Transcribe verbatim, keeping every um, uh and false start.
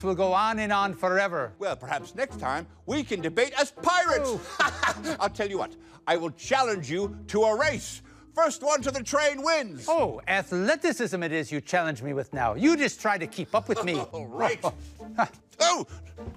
will go on and on forever. Well, perhaps next time we can debate as pirates. Oh. I'll tell you what, I will challenge you to a race. First one to the train wins. Oh, athleticism it is you challenge me with now. You just try to keep up with me. All right. Oh.